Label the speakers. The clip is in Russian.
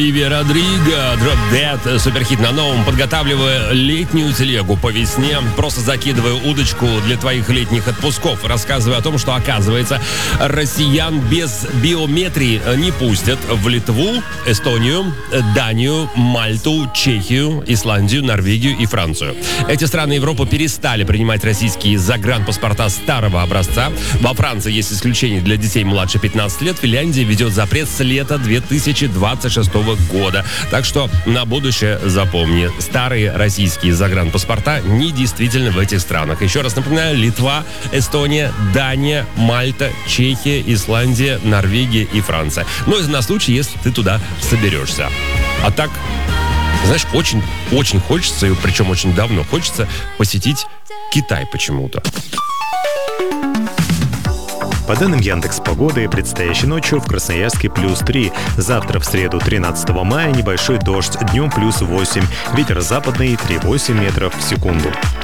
Speaker 1: Иви Родриго, Drop Dead, суперхит на новом. Подготавливая летнюю телегу по весне, просто закидывая удочку для твоих летних отпусков. Рассказывая о том, что, оказывается, россиян без биометрии не пустят в Литву, Эстонию, Данию, Мальту, Чехию, Исландию, Норвегию и Францию. Эти страны Европы перестали принимать российские загранпаспорта старого образца. Во Франции есть исключение для детей младше 15 лет. Финляндия ведет запрет с лета 2026 года. Так что на будущее запомни, старые российские загранпаспорта недействительны в этих странах. Еще раз напоминаю, Литва, Эстония, Дания, Мальта, Чехия, Исландия, Норвегия и Франция. Но это на случай, если ты туда соберешься. А так, знаешь, очень хочется, и причем очень давно хочется посетить Китай почему-то.
Speaker 2: По данным Яндекс.Погоды, предстоящей ночью в Красноярске +3. Завтра, в среду, 13 мая, небольшой дождь. Днем +8. Ветер западный 3,8 метров в секунду.